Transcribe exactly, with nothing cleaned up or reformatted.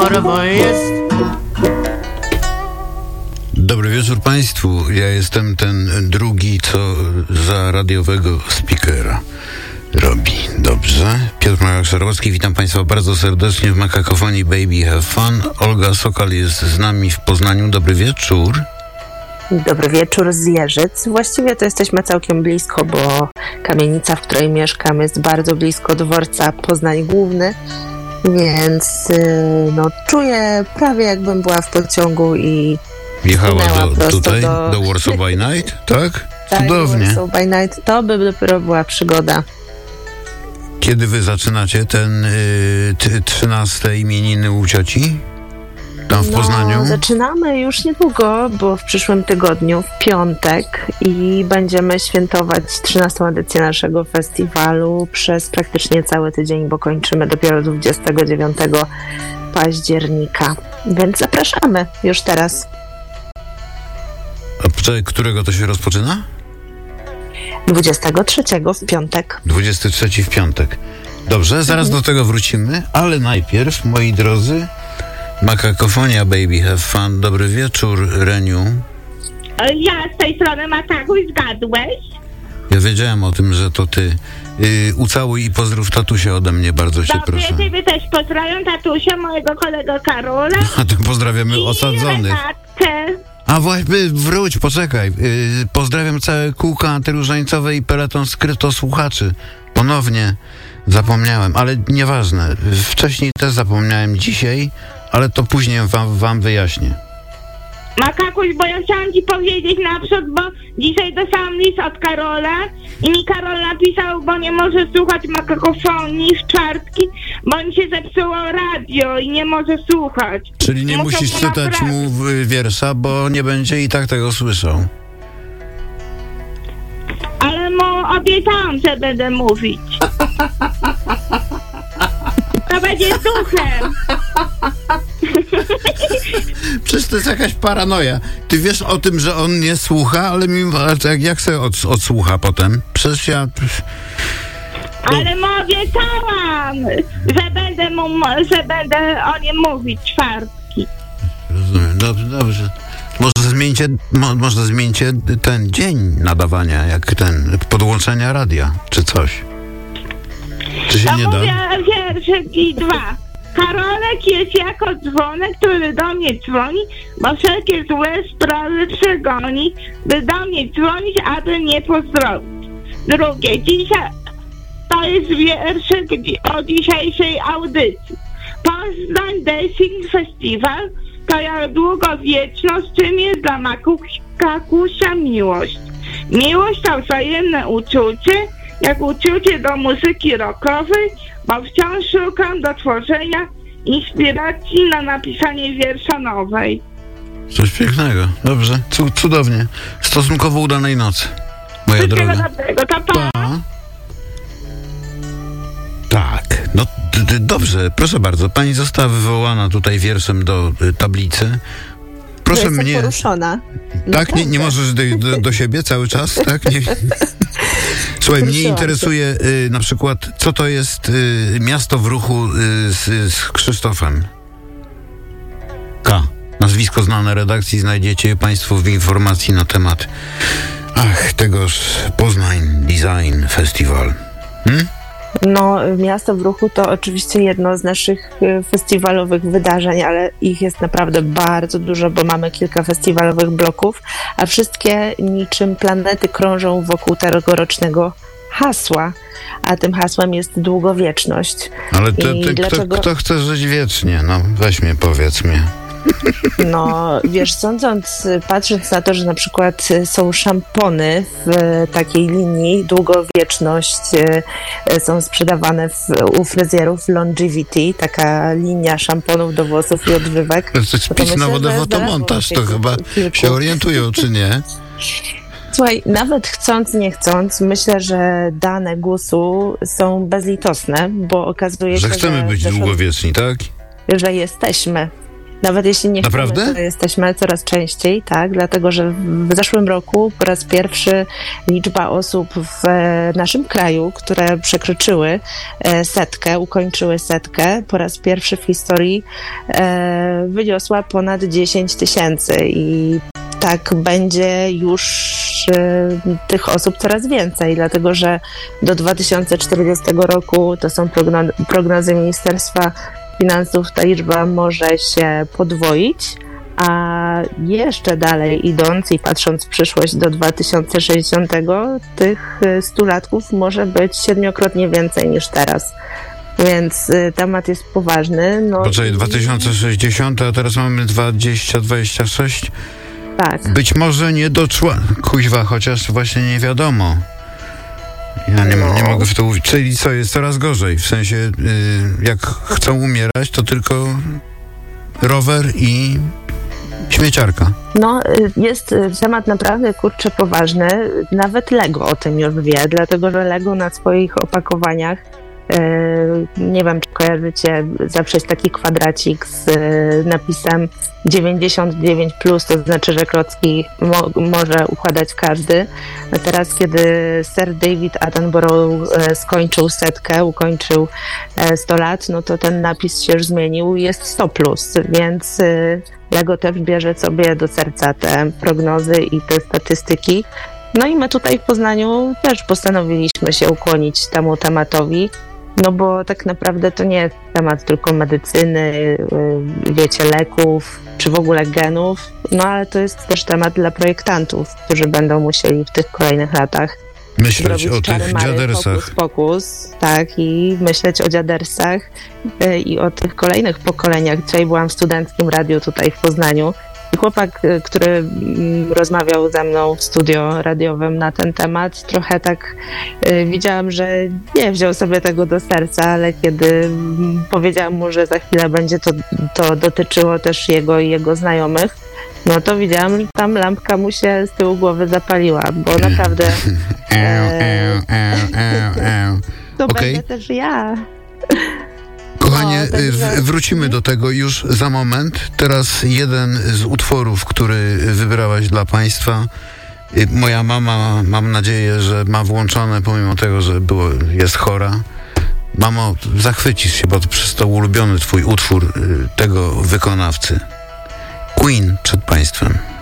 choroba jest. Dobry wieczór Państwu. Ja jestem ten drugi, co za radiowego speakera robi. Dobrze. Piotr Majak-Szarłowski, witam Państwa bardzo serdecznie w Makakofonii Baby Have Fun. Olga Sokal jest z nami w Poznaniu. Dobry wieczór. Dobry wieczór z Jeżyc. Właściwie to jesteśmy całkiem blisko, bo kamienica, w której mieszkam, jest bardzo blisko dworca Poznań Główny, więc no, czuję prawie jakbym była w pociągu i jechała do, tutaj, do... do Warsaw by Night, tak? Tak, cudownie. Warsaw by Night, to by dopiero była przygoda. Kiedy wy zaczynacie ten y, t, trzynaste imieniny u cioci? Tam w no, Poznaniu? Zaczynamy już niedługo, bo w przyszłym tygodniu, w piątek, i będziemy świętować trzynastą edycję naszego festiwalu przez praktycznie cały tydzień, bo kończymy dopiero dwudziestego dziewiątego października. Więc zapraszamy już teraz. A którego to się rozpoczyna? dwudziestego trzeciego w piątek. dwudziestego trzeciego w piątek. Dobrze, zaraz mhm. do tego wrócimy, ale najpierw, moi drodzy, Makakofonia Baby Have Fun. Dobry wieczór, Reniu. Ja z tej strony Makakuś, zgadłeś? Ja wiedziałem o tym, że to ty. Yy, ucałuj i pozdrów tatusia ode mnie, bardzo cię Dobrze, proszę. ja ciebie też pozdrawiam, tatusia, mojego kolegę Karola. A to pozdrawiamy osadzonych. Renatkę. A właśnie, wróć, poczekaj. Yy, pozdrawiam całe kółko antyróżańcowe i peleton skrytosłuchaczy. Ponownie zapomniałem, ale nieważne. Wcześniej też zapomniałem, dzisiaj, ale to później wam, wam wyjaśnię. Makakuś, bo ja chciałam ci powiedzieć naprzód, bo dzisiaj dostałam list od Karola i mi Karol napisał, bo nie może słuchać Makakofonii w czwartki, bo mi się zepsuło radio i nie może słuchać. Czyli nie Muszę musisz mu czytać naprawić. mu wiersza, bo nie będzie i tak tego słyszał. Ale mu obiecałam, że będę mówić. To będzie duchem. Przecież to jest jakaś paranoja. Ty wiesz o tym, że on nie słucha, ale mimo, jak, jak sobie od, odsłucha potem? Przecież ja... Ale mu obiecałam, że będę, mu, że będę o nim mówić czwartki. Rozumiem, dobrze, dobrze. Może zmieńcie, mo, może zmieńcie ten dzień nadawania, jak ten, podłączenia radia, czy coś. Czy się To nie mówię da? wierszyk i dwa. Karolek jest jako dzwonek, który do mnie dzwoni, bo wszelkie złe sprawy przegoni, by do mnie dzwonić, aby mnie pozdrowić. Drugie, dzisiaj to jest wierszyk o dzisiejszej audycji. Poznań Dancing Festival to jak długowieczność, czym jest dla Makakusia miłość. Miłość to wzajemne uczucie, jak uczucie do muzyki rockowej, bo wciąż szukam do tworzenia inspiracji na napisanie wiersza nowej. Coś pięknego, dobrze, C- cudownie. Stosunkowo udanej nocy, moja Wszystkiego droga. dobrego, to pa. Pa. Tak, no d- d- dobrze, proszę bardzo. Pani została wywołana tutaj wierszem do y, tablicy. Proszę Jestem mnie... poruszona. Tak? Nie, nie możesz do, do, do siebie cały czas? Tak? Nie... Słuchaj, mnie Ruszyłam interesuje y, na przykład, co to jest y, Miasto w ruchu y, z, z Krzysztofem. K. Nazwisko znane redakcji znajdziecie Państwo w informacji na temat ach, tegoż Poznań Design Festival. Hmm? No, Miasto w ruchu to oczywiście jedno z naszych festiwalowych wydarzeń, ale ich jest naprawdę bardzo dużo, bo mamy kilka festiwalowych bloków, a wszystkie niczym planety krążą wokół tegorocznego hasła, a tym hasłem jest długowieczność. Ale to, I ty, dlaczego... kto, kto chce żyć wiecznie? No, weź mnie, powiedz mi. No, wiesz, sądząc, patrząc na to, że na przykład są szampony w takiej linii, długowieczność, są sprzedawane w, u fryzjerów Longevity, taka linia szamponów do włosów i odżywek. To jest to pis myślę, na wodę że fotomontaż, to kilku, chyba kilku. się orientują, czy nie? Słuchaj, nawet chcąc, nie chcąc, myślę, że dane głosu są bezlitosne, bo okazuje Że się, chcemy że być zeszłym- długowieczni, tak? że jesteśmy. Nawet jeśli nie Naprawdę? chcemy, to jesteśmy coraz częściej, tak, dlatego że w zeszłym roku po raz pierwszy liczba osób w naszym kraju, które przekroczyły setkę, ukończyły setkę, po raz pierwszy w historii e, wyniosła ponad dziesięć tysięcy i tak będzie już e, tych osób coraz więcej, dlatego że do dwa tysiące czterdziestego roku, to są progno- prognozy Ministerstwa Finansów, ta liczba może się podwoić, a jeszcze dalej idąc i patrząc w przyszłość do dwa tysiące sześćdziesiątego, tych stulatków może być siedmiokrotnie więcej niż teraz. Więc y, temat jest poważny. No Poczekaj, i... dwa tysiące sześćdziesiąty, a teraz mamy dwadzieścia dwadzieścia sześć. Tak. Być może nie doczła... Kuźwa, chociaż właśnie nie wiadomo. Ja nie, No. nie mogę w to uwierzyć. Czyli co, jest coraz gorzej? W sensie, y, jak chcą umierać, to tylko rower i śmieciarka. No, y, jest y, temat naprawdę, kurczę, poważny. Nawet Lego o tym już wie, dlatego że Lego na swoich opakowaniach, y, nie wiem, czy kojarzycie, zawsze jest taki kwadracik z y, napisem dziewięćdziesiąt dziewięć plus, to znaczy, że klocki mo- może układać każdy. A teraz, kiedy Sir David Attenborough e, skończył setkę, ukończył e, sto lat, no to ten napis się już zmienił i jest sto plus, więc e, Lego też bierze sobie do serca te prognozy i te statystyki. No i my tutaj w Poznaniu też postanowiliśmy się ukłonić temu tematowi, no bo tak naprawdę to nie jest temat tylko medycyny, wiecie, leków, czy w ogóle genów, no ale to jest też temat dla projektantów, którzy będą musieli w tych kolejnych latach Myśleć zrobić o tych czary-mary, dziadersach. Pokus, pokus, tak, i myśleć o dziadersach y, i o tych kolejnych pokoleniach. Dzisiaj byłam w studenckim radiu tutaj w Poznaniu i chłopak, y, który mm, rozmawiał ze mną w studio radiowym na ten temat, trochę tak y, widziałam, że nie wziął sobie tego do serca, ale kiedy mm, powiedziałam mu, że za chwilę będzie to, to dotyczyło też jego i jego znajomych, no to widziałam, że tam lampka mu się z tyłu głowy zapaliła, bo naprawdę Eł, eł, eł, eł. to Okej. będę też ja. Kochanie, No, także- w- wrócimy do tego już za moment. Teraz jeden z utworów, który wybrałaś dla Państwa. Y, Moja mama, mam nadzieję, że ma włączone, pomimo tego, że było, jest chora. Mamo, zachwycisz się, bo to przez to ulubiony Twój utwór y, tego wykonawcy. Queen przed Państwem.